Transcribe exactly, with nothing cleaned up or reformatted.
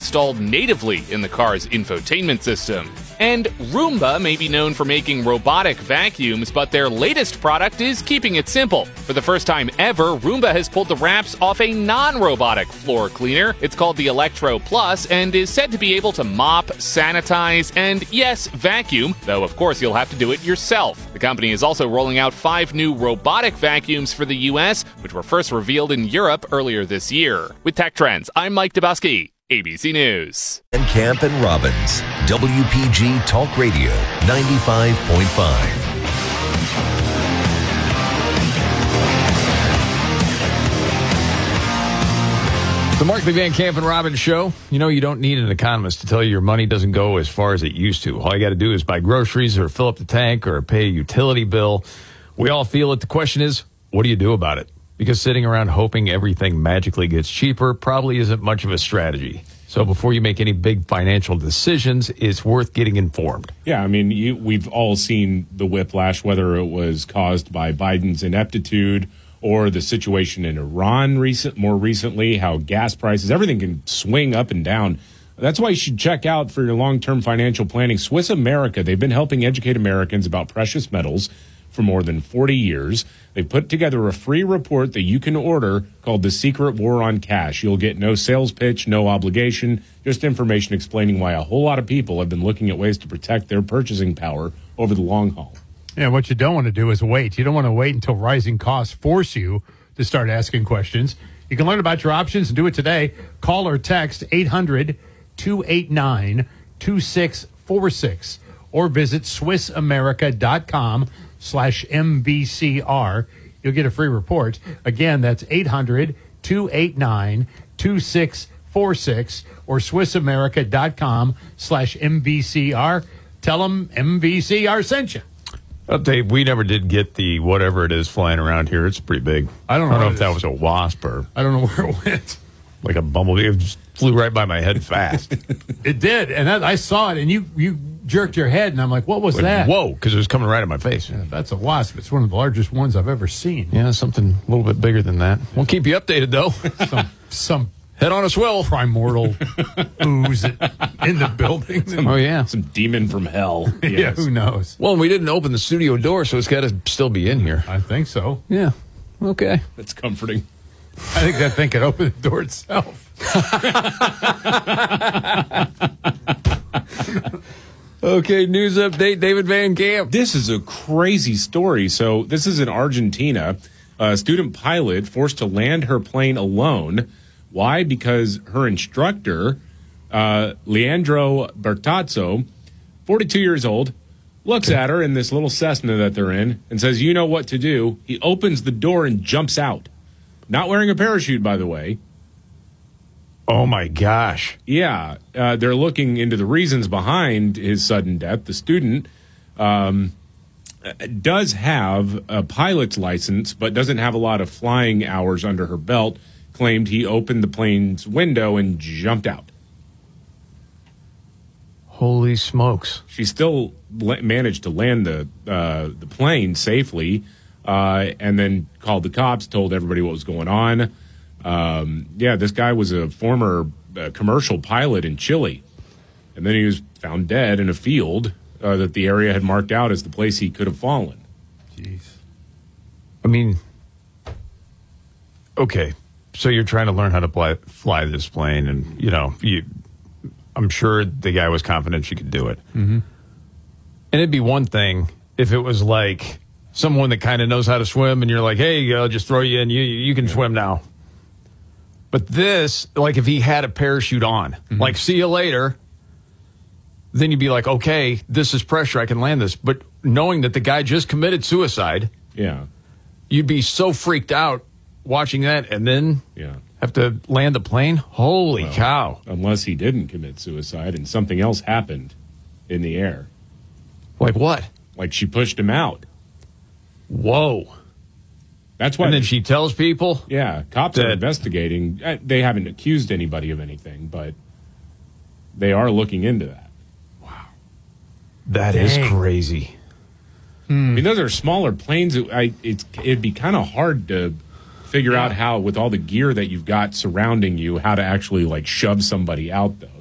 installed natively in the car's infotainment system. And Roomba may be known for making robotic vacuums, but their latest product is keeping it simple. For the first time ever, Roomba has pulled the wraps off a non-robotic floor cleaner. It's called the Electro Plus and is said to be able to mop, sanitize, and yes, vacuum, though of course you'll have to do it yourself. The company is also rolling out five new robotic vacuums for the U S, which were first revealed in Europe earlier this year. With Tech Trends, I'm Mike Dubusky, A B C News. And Camp and Robbins, W P G Talk Radio, ninety-five point five. The Markley Van Camp and Robbins Show. You know, you don't need an economist to tell you your money doesn't go as far as it used to. All you got to do is buy groceries or fill up the tank or pay a utility bill. We all feel it. The question is, what do you do about it? Because sitting around hoping everything magically gets cheaper probably isn't much of a strategy. So before you make any big financial decisions, it's worth getting informed. Yeah, I mean, you, we've all seen the whiplash, whether it was caused by Biden's ineptitude or the situation in Iran recent, more recently, how gas prices, everything can swing up and down. That's why you should check out for your long-term financial planning Swiss America. They've been helping educate Americans about precious metals for more than forty years. They put together a free report that you can order called The Secret War on Cash. You'll get no sales pitch, no obligation, just information explaining why a whole lot of people have been looking at ways to protect their purchasing power over the long haul. Yeah, what you don't want to do is wait. You don't want to wait until rising costs force you to start asking questions. You can learn about your options and do it today. Call or text eight hundred, two eight nine, two six four six or visit swissamerica.com slash MVCR. You'll get a free report. Again, that's eight hundred, two eight nine, two six four six or swissamerica.com slash MVCR. Tell them M V C R sent you. Update, we never did get the whatever it is flying around here. It's pretty big. I don't know, I don't know if it that is. was a wasp or I don't know where it went. like a bumblebee. It just flew right by my head fast. It did, and that, I saw it, and you, you jerked your head, and I'm like, what was Like, that? whoa, because it was coming right at my face. Yeah, that's a wasp. It's one of the largest ones I've ever seen. Yeah, something a little bit bigger than that. We'll keep you updated, though. Some, some Head on a swivel. primordial ooze in the building. Oh, yeah. Some demon from hell. Yeah, Yes. who knows? Well, we didn't open the studio door, so it's got to still be in here. I think so. Yeah. Okay. That's comforting. I think that thing could open the door itself. Okay, news update, David Van Camp. This is a crazy story. So this is in Argentina. A student pilot forced to land her plane alone. Why? Because her instructor, uh, Leandro Bertazzo, forty-two years old, looks at her in this little Cessna that they're in and says, you know what to do. He opens the door and jumps out. Not wearing a parachute, by the way. Oh, my gosh. Yeah, uh, they're looking into the reasons behind his sudden death. The student um, does have a pilot's license, but doesn't have a lot of flying hours under her belt. Claimed he opened the plane's window and jumped out. Holy smokes. She still la- managed to land the uh, the plane safely, uh, and then called the cops, told everybody what was going on. Um, yeah, this guy was a former uh, commercial pilot in Chile, and then he was found dead in a field uh, that the area had marked out as the place he could have fallen. Jeez. I mean, okay, so you're trying to learn how to fly, fly this plane, and, you know, you, I'm sure the guy was confident she could do it. Mm-hmm. And it'd be one thing if it was like someone that kind of knows how to swim, and you're like, hey, I'll just throw you in, you, you can yeah. swim now. But this, like if he had a parachute on, mm-hmm. like, see you later, then you'd be like, okay, this is pressure, I can land this. But knowing that the guy just committed suicide, yeah, you'd be so freaked out watching that and then yeah. have to land the plane. Holy well, cow. Unless he didn't commit suicide and something else happened in the air. Like what? Like she pushed him out. Whoa. That's why. And then she tells people? Yeah, cops that, are investigating. They haven't accused anybody of anything, but they are looking into that. Wow. That Dang. is crazy. Hmm. I mean, those are smaller planes. I, it's, it'd be kind of hard to figure yeah. out how, with all the gear that you've got surrounding you, how to actually, like, shove somebody out, though.